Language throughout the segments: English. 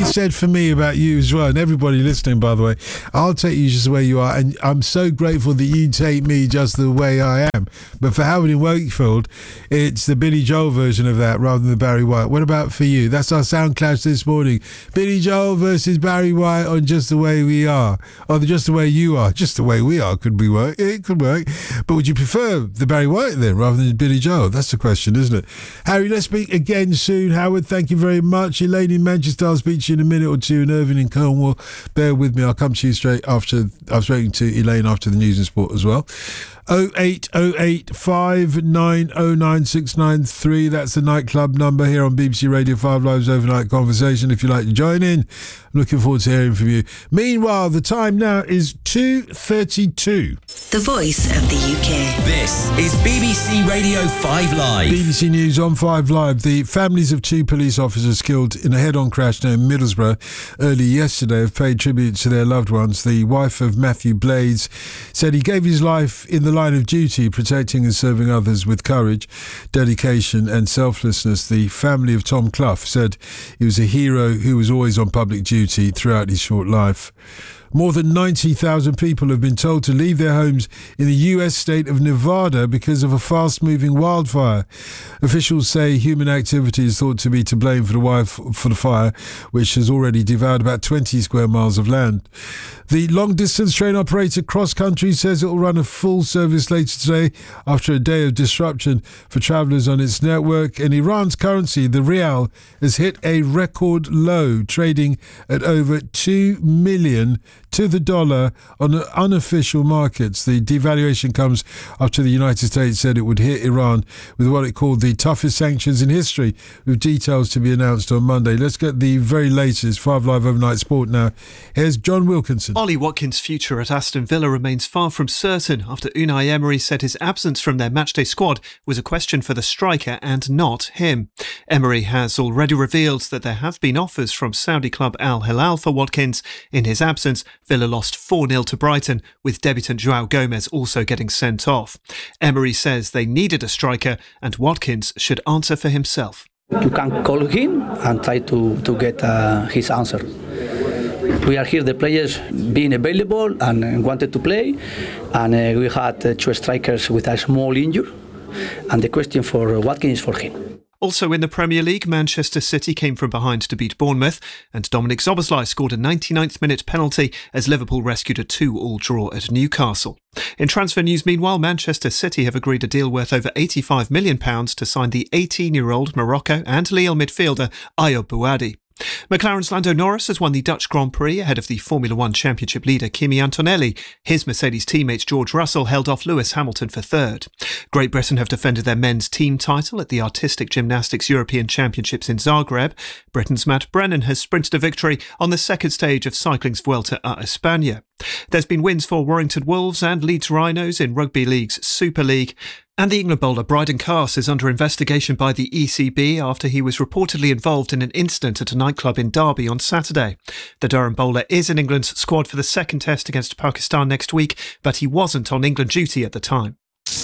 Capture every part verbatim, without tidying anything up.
said for me about you as well, and everybody listening, by the way, I'll take you just the way you are, and I'm so grateful that you take me just the way I am. But for Howard in Wakefield, it's the Billy Joel version of that rather than the Barry White. What about for you? That's our sound clash this morning. Billy Joel versus Barry White on Just the Way We Are, or the Just the Way You Are. Just the way we are could be work. It could work. But would you prefer the Barry White then rather than Billy Joel? That's the question, isn't it? Harry, let's speak again soon. Howard, thank you very much. Elaine in Manchester, I'll speak to you in a minute or two, and Irvin in Cornwall. Bear with me, I'll come to you straight after. I've spoken to Elaine after the news and sport as well. oh eight oh eight, five nine oh nine, six nine three. That's the nightclub number here on B B C Radio five Live's Overnight Conversation. If you'd like to join in, I'm looking forward to hearing from you. Meanwhile, the time now is two thirty-two. The voice of the U K. This is B B C Radio five Live. B B C News on five Live. The families of two police officers killed in a head-on crash near Middlesbrough early yesterday have paid tribute to their loved ones. The wife of Matthew Blades said he gave his life in the line of duty, protecting and serving others with courage, dedication and selflessness. The family of Tom Clough said he was a hero who was always on public duty throughout his short life. More than ninety thousand people have been told to leave their homes in the U S state of Nevada because of a fast-moving wildfire. Officials say human activity is thought to be to blame for the, wife, for the fire, which has already devoured about twenty square miles of land. The long-distance train operator Cross Country says it will run a full service later today after a day of disruption for travellers on its network. And Iran's currency, the rial, has hit a record low, trading at over two million to the dollar on unofficial markets. The devaluation comes after the United States said it would hit Iran with what it called the toughest sanctions in history, with details to be announced on Monday. Let's get the very latest five Live Overnight Sport now. Here's John Wilkinson. Ollie Watkins' future at Aston Villa remains far from certain after Unai Emery said his absence from their matchday squad was a question for the striker and not him. Emery has already revealed that there have been offers from Saudi club Al Hilal for Watkins. In his absence, Villa lost four nil to Brighton, with debutant João Gomez also getting sent off. Emery says they needed a striker and Watkins should answer for himself. You can call him and try to, to get uh, his answer. We are here, the players being available and wanted to play, and uh, we had uh, two strikers with a small injury, and the question for Watkins is for him. Also in the Premier League, Manchester City came from behind to beat Bournemouth, and Dominic Szoboszlai scored a ninety-ninth minute penalty as Liverpool rescued a two all draw at Newcastle. In transfer news, meanwhile, Manchester City have agreed a deal worth over eighty-five million pounds to sign the eighteen-year-old Morocco and Lille midfielder Ayoub Bouadi. McLaren's Lando Norris has won the Dutch Grand Prix ahead of the Formula One Championship leader Kimi Antonelli. His Mercedes teammate George Russell held off Lewis Hamilton for third. Great Britain have defended their men's team title at the Artistic Gymnastics European Championships in Zagreb. Britain's Matt Brennan has sprinted a victory on the second stage of cycling's Vuelta a España. There's been wins for Warrington Wolves and Leeds Rhinos in Rugby League's Super League. And the England bowler Bryden Carse is under investigation by the E C B after he was reportedly involved in an incident at a nightclub in Derby on Saturday. The Durham bowler is in England's squad for the second test against Pakistan next week, but he wasn't on England duty at the time.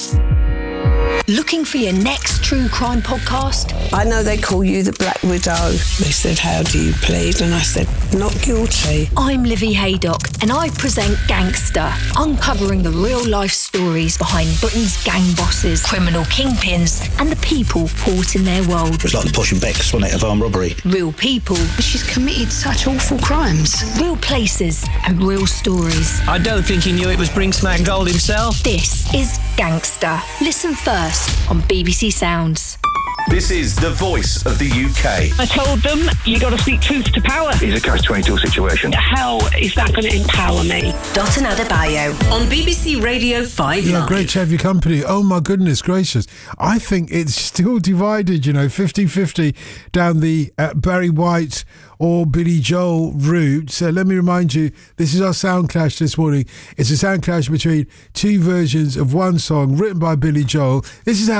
Looking for your next true crime podcast? I know they call you the Black Widow. They said, how do you plead? And I said, not guilty. I'm Livy Haydock, and I present Gangster, uncovering the real-life stories behind Britain's gang bosses, criminal kingpins, and the people caught in their world. It was like the Posh and Becks, wasn't it, of armed robbery? Real people. She's committed such awful crimes. Real places and real stories. I don't think he knew it was Brinksmack Gold himself. This is Gangster. Listen first on B B C Sounds. This is the voice of the U K. I told them, you got to speak truth to power. It's a catch twenty-two situation. How is that going to empower me? Dotun Adebayo on B B C Radio five Yeah, Live. great to have your company. Oh my goodness gracious. I think it's still divided, you know, fifty-fifty down the uh, Barry White or Billy Joel route. So let me remind you, this is our sound clash this morning. It's a sound clash between two versions of one song written by Billy Joel. This is how